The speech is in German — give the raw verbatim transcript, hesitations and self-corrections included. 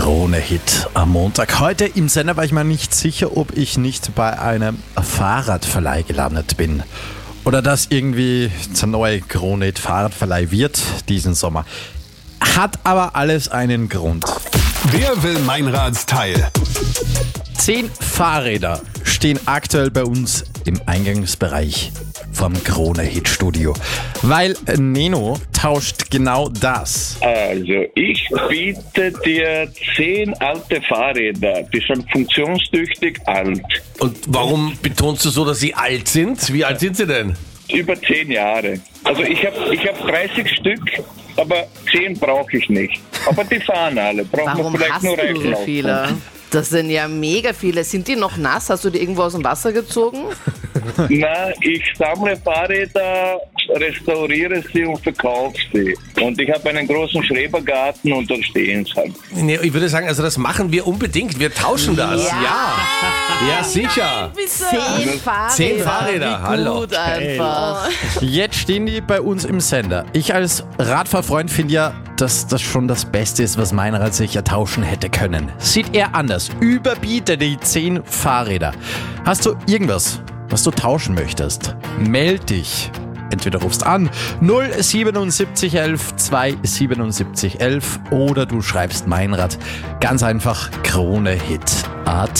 Krone-Hit am Montag. Heute im Sender war ich mir nicht sicher, ob ich nicht bei einem Fahrradverleih gelandet bin. Oder dass irgendwie der neue Krone-Hit Fahrradverleih wird diesen Sommer. Hat aber alles einen Grund. Wer will Meinradsteil? Zehn Fahrräder stehen aktuell bei uns im Eingangsbereich vom Krone-Hit-Studio. Weil Neno tauscht genau das. Also, ich biete dir zehn alte Fahrräder, die sind funktionstüchtig alt. Und warum betonst du so, dass sie alt sind? Wie alt sind sie denn? Über zehn Jahre. Also ich habe ich hab dreißig Stück, aber zehn brauche ich nicht. Aber die fahren alle. Brauchen wir Warum vielleicht hast nur du so reinlaufen. viele? Das sind ja mega viele. Sind die noch nass? Hast du die irgendwo aus dem Wasser gezogen? Na, ich sammle Fahrräder, restauriere sie und verkaufe sie. Und ich habe einen großen Schrebergarten und dort stehen sie halt. Nee, ich würde sagen, also das machen wir unbedingt. Wir tauschen das. Ja. Ja, ja sicher. Zehn Fahrräder. Zehn Fahrräder, Wie hallo. gut einfach. Jetzt stehen die bei uns im Sender. Ich als Radfahrfreund finde ja, dass das schon das Beste ist, was Meinrad sicher tauschen hätte können. Sieht er anders. Überbiete die zehn Fahrräder. Hast du irgendwas, was du tauschen möchtest? Meld dich. Entweder rufst an null siebenundsiebzig elf zweihundertsiebenundsiebzig elf oder du schreibst Meinrad. Ganz einfach Krone-Hit Punkt at.